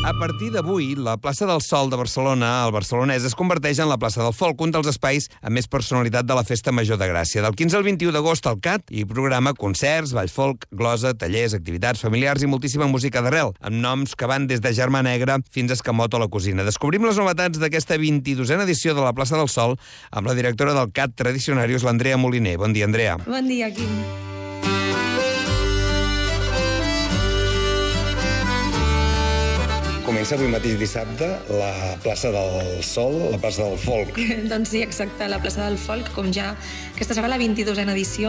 A partir d'avui, la plaça del Sol de Barcelona, al Barcelonès, es converteix en la plaça del Folk, un dels espais amb més personalitat de la Festa Major de Gràcia. Del 15 al 21 d'agost, el CAT hi programa concerts, ball folk, glosa, tallers, activitats familiars i moltíssima música d'arrel, amb noms que van des de Germà Negra fins a Escamot o la Cosina. Descobrim les novetats d'aquesta 22a edició de la plaça del Sol amb la directora del CAT Tradicionarius, l'Andrea Moliner. Bon dia, Andrea. Bon dia, Quim. Comença avui mateix dissabte la plaça del Sol, la plaça del Folk. Doncs sí, exacte, la plaça del Folk, com ja... Aquesta serà la 22a edició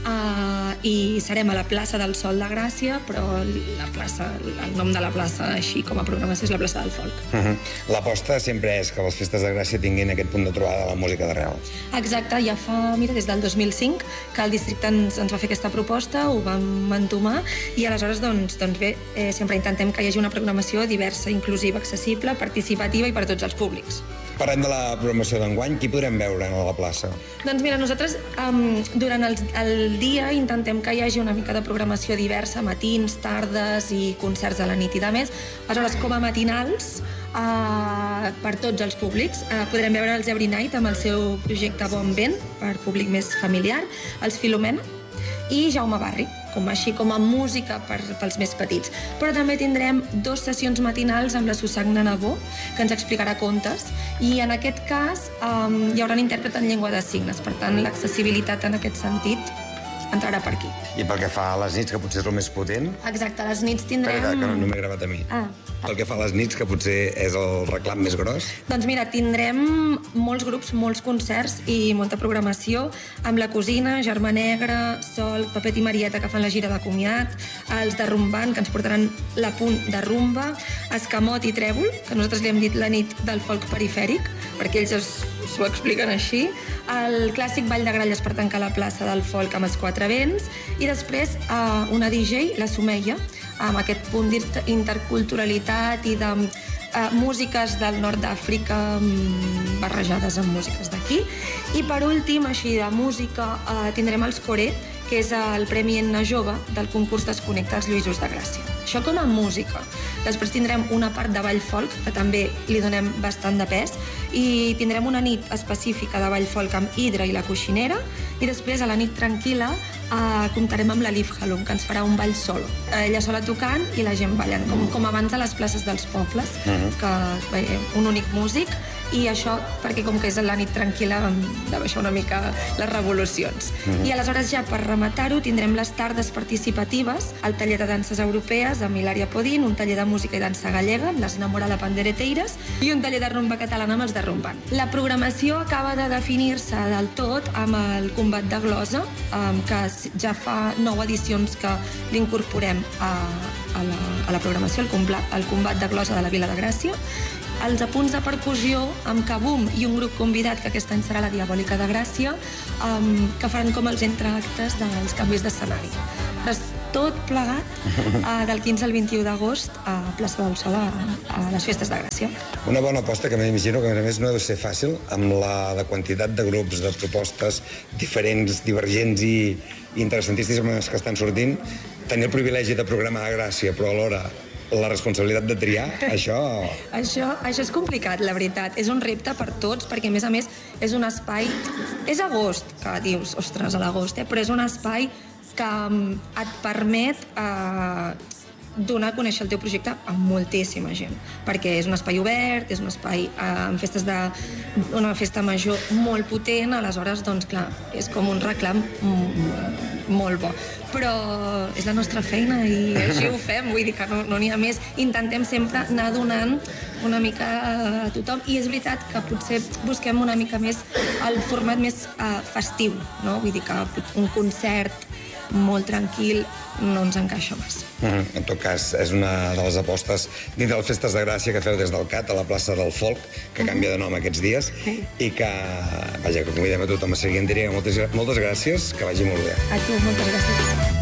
i serem a la plaça del Sol de Gràcia, però la plaça, el nom de la plaça, així com a programació, és la plaça del Folk. L'aposta sempre és que les festes de Gràcia tinguin aquest punt de trobada de la música d'arrel. Exacte, ja fa, mira, des del 2005 que el districte ens va fer aquesta proposta, ho vam entomar i aleshores, doncs bé, sempre intentem que hi hagi una programació diversa, inclusiva, accessible, participativa i per a tots els públics. Parlem de la programació d'enguany. Qui podrem veure a la plaça? Doncs mira, nosaltres durant el dia intentem que hi hagi una mica de programació diversa, matins, tardes i concerts a la nit i de més. Aleshores, com a matinals, per tots els públics, podrem veure els Every Night amb el seu projecte Bon Vent, per públic més familiar, els Filomena i Jaume Barri, com a música pels més petits. Però també tindrem 2 sessions matinals amb la Susagna Nabó, que ens explicarà contes, i en aquest cas hi haurà un intèrpret en llengua de signes, per tant l'accessibilitat en aquest sentit entrarà per aquí. I pel que fa a les nits, que potser és el més potent? Exacte, a les nits tindrem... Espera, que no m'he gravat a mi. Pel que fa a les nits, que potser és el reclam més gros? Doncs mira, tindrem molts grups, molts concerts i molta programació amb la Cosina, Germà Negra, Sol, Pepet i Marieta, que fan la gira de comiat, els de Rumbant, que ens portaran la punt de rumba, Escamot i Trèvol, que nosaltres li hem dit la nit del folk perifèric, perquè ells s'ho expliquen així, el clàssic ball de gralles per tancar la plaça del folk amb els 4 vents, i després una DJ, la Sumeia, amb aquest punt d'interculturalitat i de músiques del nord d'Àfrica barrejades amb músiques d'aquí. I per últim, així de música, tindrem els Coré, que és el Premi Enna Jove del concurs Desconnectats Lluïsos de Gràcia. Això com a música. Després tindrem una part de ball folk, que també li donem bastant de pes, i tindrem una nit específica de ball folk amb Hidra i la Coixinera, i després, a la nit tranquil·la, comptarem amb la Liv Halum, que ens farà un ball solo. Ella sola tocant i la gent ballant, com abans a les places dels pobles, que un únic músic, i això perquè com que és la nit tranquil·la hem de baixar una mica les revolucions. I aleshores ja per rematar-ho tindrem les tardes participatives, el taller de danses europees amb Hilària Podín, un taller de música i dansa gallega amb les Enamorada Pandereteires i un taller de rumba catalana amb els de Rumbant. La programació acaba de definir-se del tot amb el combat de glosa, que ja fa 9 edicions que l'incorporem a la programació, el combat de glosa de la Vila de Gràcia, els apunts de percussió amb Kabum i un grup convidat, que aquest any serà la Diabòlica de Gràcia, que faran com els entreactes dels canvis d'escenari. Tot plegat del 15 al 21 d'agost a Plaça del Sol, a les Festes de Gràcia. Una bona aposta que m'imagino que a més no ha de ser fàcil amb la quantitat de grups, de propostes diferents, divergents i interessantíssimes que estan sortint. Tenir el privilegi de programar a Gràcia, però alhora la responsabilitat de triar, això... Això és complicat, la veritat. És un repte per tots, perquè a més és un espai... És agost, que dius, ostres, a l'agost, però és un espai que et permet donar a conèixer el teu projecte a moltíssima gent, perquè és un espai obert, és un espai amb una festa major molt potent, aleshores, doncs clar, és com un reclam molt bo. Però és la nostra feina i així ho fem, vull dir que no n'hi ha més. Intentem sempre anar donant una mica a tothom, i és veritat que potser busquem una mica més el format més festiu, no? Vull dir que un concert molt tranquil no ens encaixa massa. En tot cas, és una de les apostes dins de les Festes de Gràcia que feu des del CAT a la plaça del Folk, que canvia de nom aquests dies, i que, vaja, que convidem a tothom a seguir en directe. Moltes gràcies, que vagi molt bé. A tu, moltes gràcies.